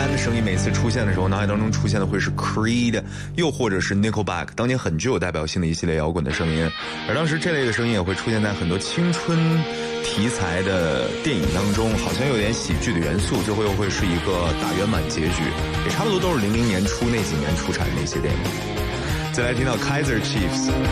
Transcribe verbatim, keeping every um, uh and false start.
band 的声音每次出现的时候，脑海当中出现的会是 Creed， 又或者是 Nickelback， 当年很具有代表性的一系列摇滚的声音。而当时这类的声音也会出现在很多青春题材的电影当中，好像有点喜剧的元素，最后又会是一个大圆满结局，也差不多都是零零年初那几年出产的那些电影。再来听到 Kaiser Chiefs